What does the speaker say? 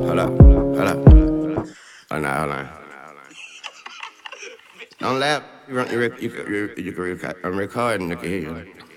Hold up, hold up. Oh, no, hold on. Don't laugh. You can record. I'm recording. I can hear you.